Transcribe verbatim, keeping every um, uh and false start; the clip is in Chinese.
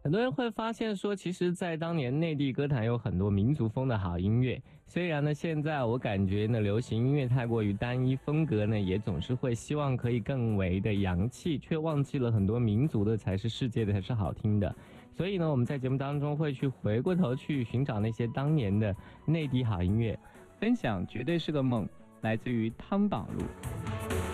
很多人会发现说，其实在当年内地歌坛有很多民族风的好音乐，虽然呢现在我感觉呢流行音乐太过于单一，风格呢也总是会希望可以更为的洋气，却忘记了很多民族的才是世界的才是好听的。所以呢我们在节目当中会去回过头去寻找那些当年的内地好音乐。 分享绝对是个梦，来自于汤宝路。